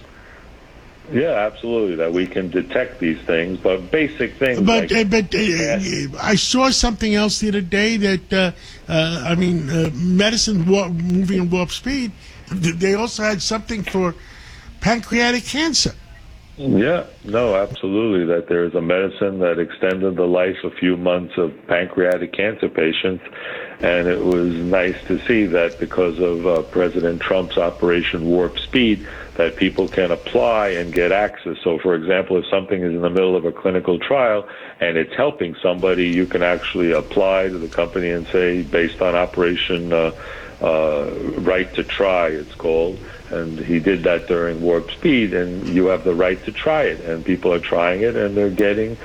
Yeah, absolutely, that we can detect these things, but basic things But, like... uh, but uh, I saw something else the other day that, uh, uh, I mean, uh, medicine wa- moving at warp speed, they also had something for pancreatic cancer. Yeah, no, absolutely, that there is a medicine that extended the life a few months of pancreatic cancer patients, and it was nice to see that because of uh, President Trump's Operation Warp Speed, that people can apply and get access. So, for example, if something is in the middle of a clinical trial and it's helping somebody, you can actually apply to the company and say, based on Operation uh, uh, Right to Try, it's called, and he did that during Warp Speed, and you have the right to try it, and people are trying it, and they're getting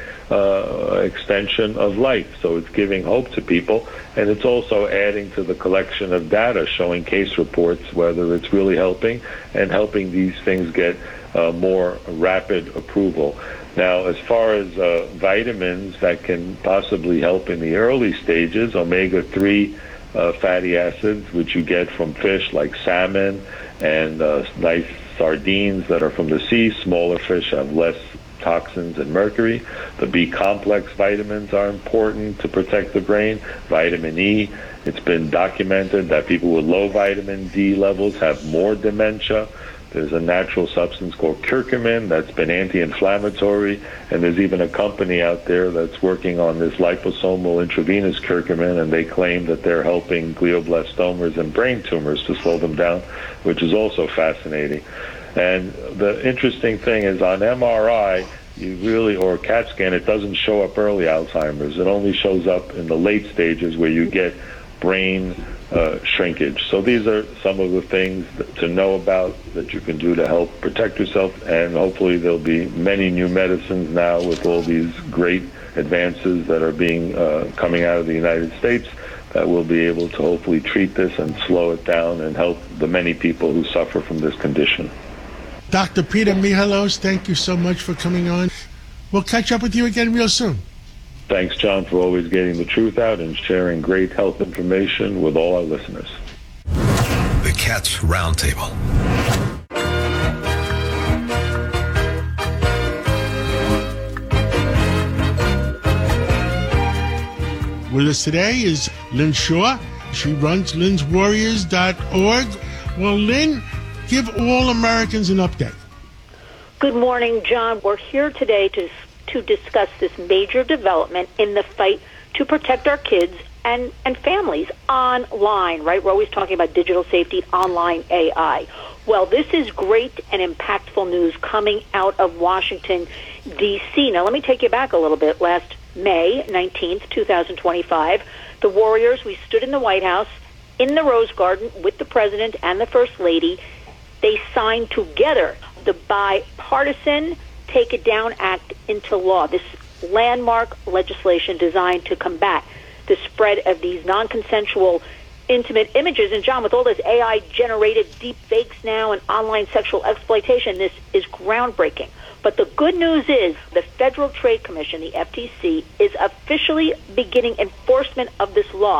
uh, extension of life. So it's giving hope to people, and it's also adding to the collection of data showing case reports, whether it's really helping, and helping these things get uh, more rapid approval. Now, as far as uh, vitamins that can possibly help in the early stages, omega three uh, fatty acids, which you get from fish like salmon, and uh, nice sardines that are from the sea. Smaller fish have less toxins and mercury. The B-complex vitamins are important to protect the brain. Vitamin E, it's been documented that people with low vitamin D levels have more dementia. There's a natural substance called curcumin that's been anti-inflammatory, and there's even a company out there that's working on this liposomal intravenous curcumin, and they claim that they're helping glioblastomas and brain tumors to slow them down, which is also fascinating. And the interesting thing is on M R I, you really, or CAT scan, it doesn't show up early Alzheimer's. It only shows up in the late stages where you get brain uh, shrinkage. So these are some of the things that, to know about that you can do to help protect yourself, and hopefully there'll be many new medicines now with all these great advances that are being uh, coming out of the United States that will be able to hopefully treat this and slow it down and help the many people who suffer from this condition. Doctor Peter Michalos, thank you so much for coming on. We'll catch up with you again real soon. Thanks, John, for always getting the truth out and sharing great health information with all our listeners. The Cats Roundtable. With us today is Lynn Shaw. She runs lynns warriors dot org. Well, Lynn, give all Americans an update. Good morning, John. We're here today to to discuss this major development in the fight to protect our kids and, and families online, right? We're always talking about digital safety, online A I. Well, this is great and impactful news coming out of Washington, D C. Now, let me take you back a little bit. Last May nineteenth, twenty twenty-five, the Warriors, we stood in the White House in the Rose Garden with the President and the First Lady. They signed together the bipartisan Take It Down Act into law, this landmark legislation designed to combat the spread of these non-consensual intimate images. And, John, with all this A I-generated deep fakes now and online sexual exploitation, this is groundbreaking. But the good news is the Federal Trade Commission, the F T C, is officially beginning enforcement of this law.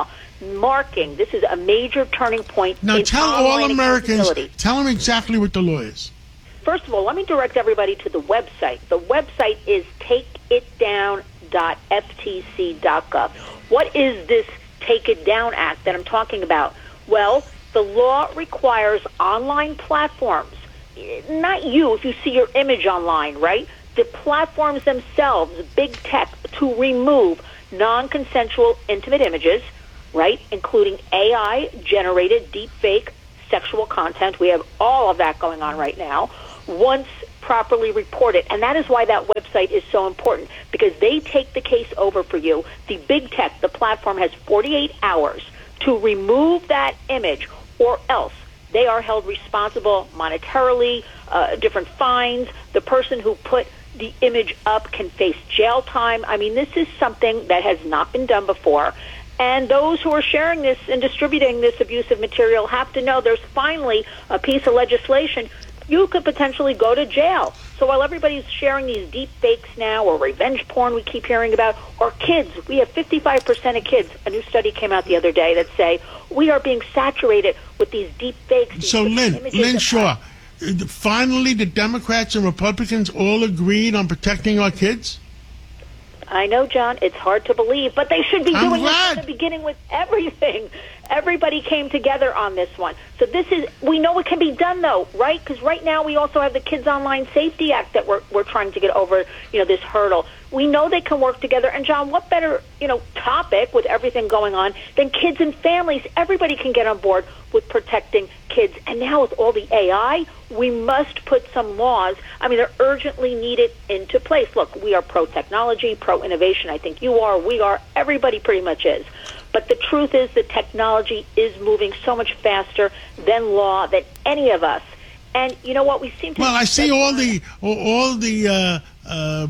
marking. This is a major turning point. Now in tell all online Americans, accountability. tell them exactly what the law is. First of all, let me direct everybody to the website. The website is take it down dot f t c dot gov. What is this Take It Down Act that I'm talking about? Well, the law requires online platforms, not you if you see your image online, right? The platforms themselves, big tech, to remove non-consensual intimate images, right, including A I-generated deepfake sexual content. We have all of that going on right now. Once properly reported, and that is why that website is so important, because they take the case over for you. The big tech, the platform, has forty-eight hours to remove that image, or else they are held responsible monetarily, uh, different fines. The person who put the image up can face jail time. I mean, this is something that has not been done before. And those who are sharing this and distributing this abusive material have to know there's finally a piece of legislation. You could potentially go to jail. So while everybody's sharing these deep fakes now, or revenge porn we keep hearing about, or kids, we have fifty-five percent of kids, a new study came out the other day that say we are being saturated with these deep fakes. These So Lynn, images Lynn of- Shaw, finally the Democrats and Republicans all agreed on protecting our kids? I know, John, it's hard to believe, but they should be I'm doing glad. this from the beginning with everything. Everybody came together on this one. So this is, we know it can be done, though, right? Because right now we also have the Kids Online Safety Act that we're, we're trying to get over, you know, this hurdle. We know they can work together. And, John, what better, you know, topic with everything going on than kids and families? Everybody can get on board with protecting kids. And now with all the A I, we must put some laws. I mean, they're urgently needed into place. Look, we are pro-technology, pro-innovation. I think you are. We are. Everybody pretty much is. But the truth is that technology is moving so much faster than law, than any of us. And you know what? We seem to... Well, I see all the all the uh, uh,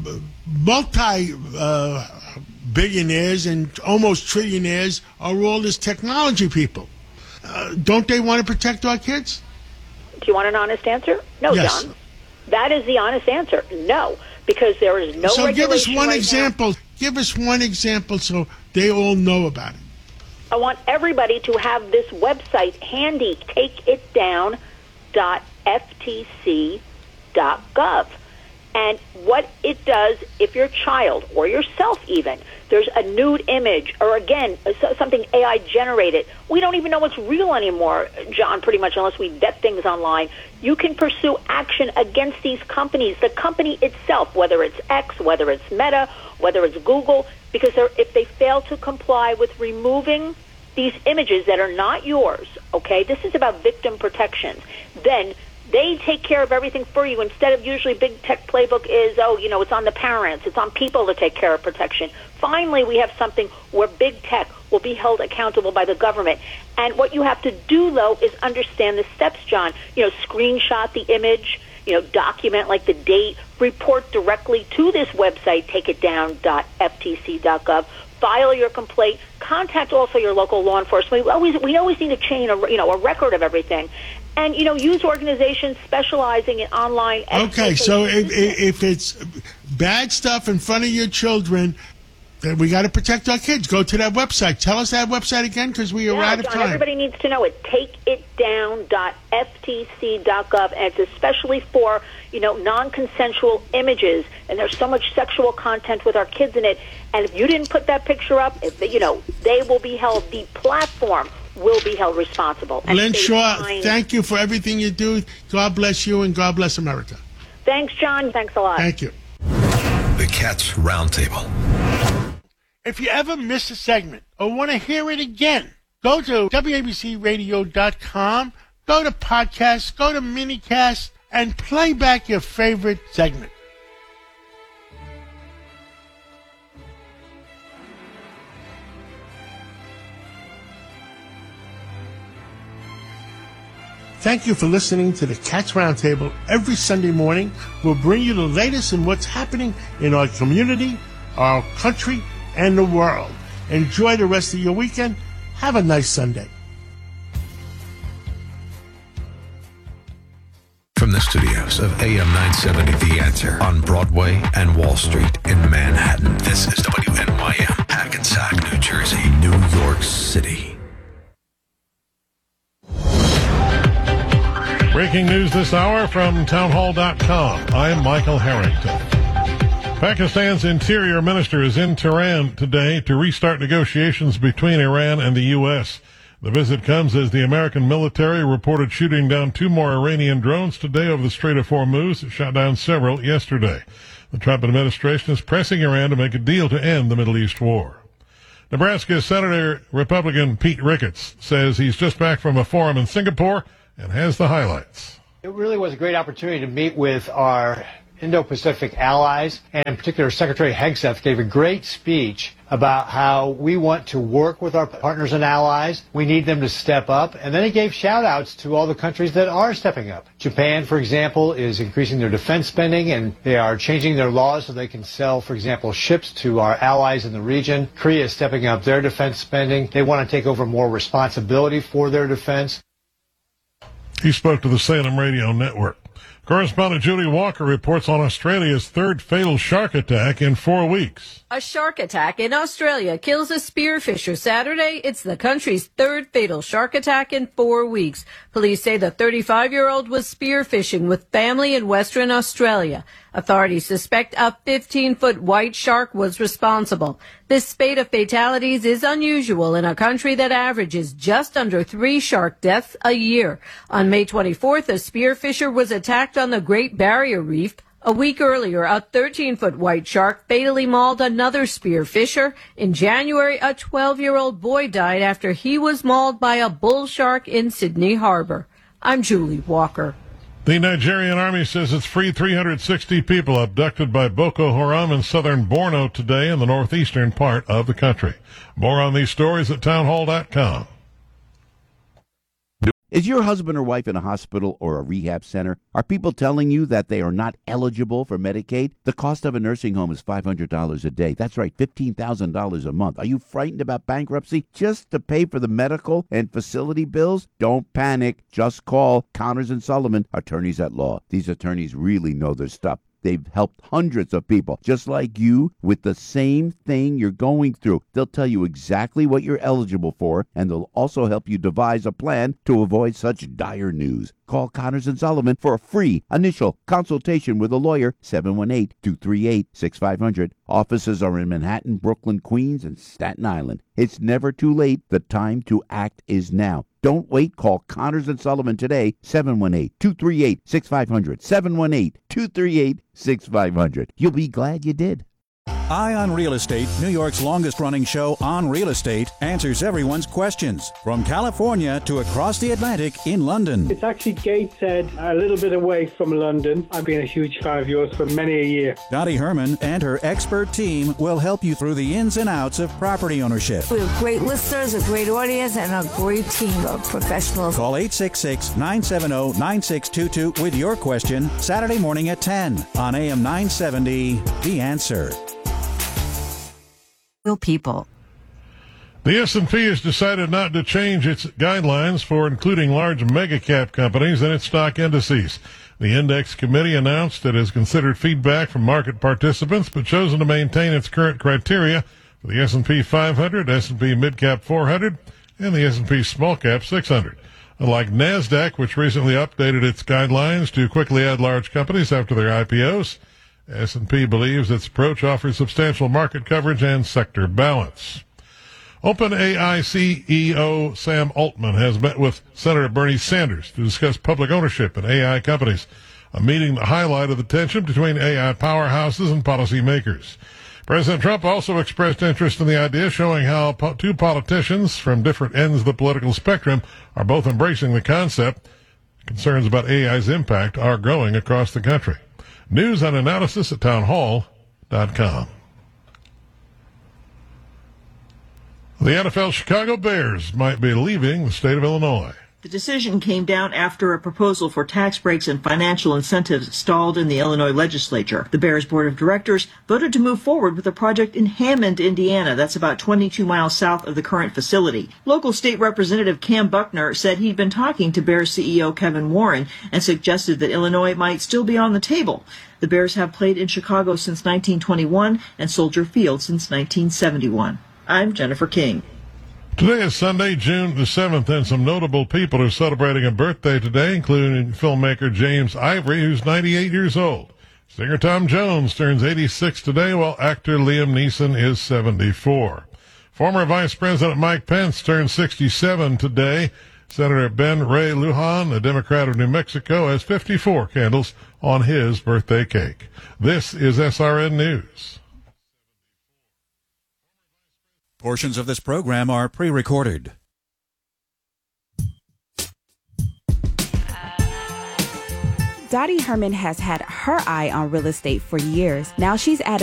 multi uh, billionaires and almost trillionaires are all this technology people. Uh, don't they want to protect our kids? Do you want an honest answer? No, Yes. John. That is the honest answer. No, because there is no so give us regulation one right example. now. Give us one example so they all know about it. I want everybody to have this website handy, take it down dot f t c dot gov. And what it does, if your child or yourself even, there's a nude image or, again, something A I generated, we don't even know what's real anymore, John, pretty much, unless we vet things online. You can pursue action against these companies, the company itself, whether it's X, whether it's Meta, whether it's Google, because they're, if they fail to comply with removing these images that are not yours, okay, this is about victim protection, then they take care of everything for you. Instead of usually big tech playbook is, oh, you know, it's on the parents, it's on people to take care of protection. Finally, we have something where big tech will be held accountable by the government. And what you have to do, though, is understand the steps, John. You know, screenshot the image, you know, document like the date, report directly to this website, take it down dot f t c dot gov. File your complaint. Contact also your local law enforcement. We always we always need a chain, of, you know, a record of everything. And, you know, use organizations specializing in online... Okay, so if, if it's bad stuff in front of your children, then we got to protect our kids. Go to that website. Tell us that website again, because we are yeah, out of John, time. Everybody needs to know it. take it down dot f t c dot gov, and it's especially for, you know, non-consensual images. And there's so much sexual content with our kids in it. And if you didn't put that picture up, if, you know, they will be held, the platform will be held responsible. And Lynn stay Shaw, behind. thank you for everything you do. God bless you, and God bless America. Thanks, John. Thanks a lot. Thank you. The Cats Roundtable. If you ever miss a segment or want to hear it again, go to W A B C radio dot com, go to podcasts, go to minicast, and play back your favorite segment. Thank you for listening to the Cats Roundtable. Every Sunday morning, we'll bring you the latest in what's happening in our community, our country, and the world. Enjoy the rest of your weekend. Have a nice Sunday. From the studios of A M nine seventy The Answer on Broadway and Wall Street in Manhattan, this is W N Y M, Hackensack, New Jersey, New York City. Breaking news this hour from townhall dot com. I'm Michael Harrington. Pakistan's interior minister is in Tehran today to restart negotiations between Iran and the U S. The visit comes as the American military reported shooting down two more Iranian drones today over the Strait of Hormuz. It shot down several yesterday. The Trump administration is pressing Iran to make a deal to end the Middle East war. Nebraska Senator Republican Pete Ricketts says he's just back from a forum in Singapore and has the highlights. It really was a great opportunity to meet with our Indo-Pacific allies, and in particular, Secretary Hegseth gave a great speech about how we want to work with our partners and allies. We need them to step up. And then he gave shout-outs to all the countries that are stepping up. Japan, for example, is increasing their defense spending, and they are changing their laws so they can sell, for example, ships to our allies in the region. Korea is stepping up their defense spending. They want to take over more responsibility for their defense. He spoke to the Salem Radio Network. Correspondent Julie Walker reports on Australia's third fatal shark attack in four weeks. A shark attack in Australia kills a spearfisher Saturday. It's the country's third fatal shark attack in four weeks. Police say the thirty-five-year-old was spearfishing with family in Western Australia. Authorities suspect a fifteen-foot white shark was responsible. This spate of fatalities is unusual in a country that averages just under three shark deaths a year. On May twenty-fourth, a spearfisher was attacked on the Great Barrier Reef. A week earlier, a thirteen-foot white shark fatally mauled another spearfisher. In January, a twelve-year-old boy died after he was mauled by a bull shark in Sydney Harbor. I'm Julie Walker. The Nigerian army says it's freed three hundred sixty people abducted by Boko Haram in southern Borno today in the northeastern part of the country. More on these stories at townhall dot com. Is your husband or wife in a hospital or a rehab center? Are people telling you that they are not eligible for Medicaid? The cost of a nursing home is five hundred dollars a day. That's right, fifteen thousand dollars a month. Are you frightened about bankruptcy just to pay for the medical and facility bills? Don't panic. Just call Connors and Sullivan, attorneys at law. These attorneys really know their stuff. They've helped hundreds of people, just like you, with the same thing you're going through. They'll tell you exactly what you're eligible for, and they'll also help you devise a plan to avoid such dire news. Call Connors and Sullivan for a free initial consultation with a lawyer, seven one eight, two three eight, six five zero zero. Offices are in Manhattan, Brooklyn, Queens, and Staten Island. It's never too late. The time to act is now. Don't wait. Call Connors and Sullivan today, seven one eight, two three eight, six five zero zero, seven one eight, two three eight, six five zero zero. You'll be glad you did. Eye on Real Estate, New York's longest-running show on real estate, answers everyone's questions. From California to across the Atlantic in London. It's actually Gateshead, a little bit away from London. I've been a huge fan of yours for many a year. Dottie Herman and her expert team will help you through the ins and outs of property ownership. We have great listeners, a great audience, and a great team of professionals. Call eight six six, nine seven zero, nine six two two with your question Saturday morning at ten on A M nine seventy, The Answer. Real people. The S and P has decided not to change its guidelines for including large mega-cap companies in its stock indices. The index committee announced it has considered feedback from market participants but chosen to maintain its current criteria for the S and P five hundred, S and P Mid-Cap four hundred, and the S and P Small-Cap six hundred. Unlike NASDAQ, which recently updated its guidelines to quickly add large companies after their I P Os, S and P believes its approach offers substantial market coverage and sector balance. OpenAI C E O Sam Altman has met with Senator Bernie Sanders to discuss public ownership in A I companies, a meeting that highlighted the tension between A I powerhouses and policymakers. President Trump also expressed interest in the idea, showing how po- two politicians from different ends of the political spectrum are both embracing the concept. Concerns about A I's impact are growing across the country. News and analysis at townhall dot com. The N F L Chicago Bears might be leaving the state of Illinois. The decision came down after a proposal for tax breaks and financial incentives stalled in the Illinois legislature. The Bears Board of Directors voted to move forward with a project in Hammond, Indiana. That's about twenty-two miles south of the current facility. Local state representative Cam Buckner said he'd been talking to Bears C E O Kevin Warren and suggested that Illinois might still be on the table. The Bears have played in Chicago since nineteen twenty-one and Soldier Field since nineteen seventy-one. I'm Jennifer King. Today is Sunday, June the seventh, and some notable people are celebrating a birthday today, including filmmaker James Ivory, who's ninety-eight years old. Singer Tom Jones turns eighty-six today, while actor Liam Neeson is seventy-four. Former Vice President Mike Pence turns sixty-seven today. Senator Ben Ray Lujan, a Democrat of New Mexico, has fifty-four candles on his birthday cake. This is S R N News. Portions of this program are pre-recorded. Dottie Herman has had her eye on real estate for years. Now she's added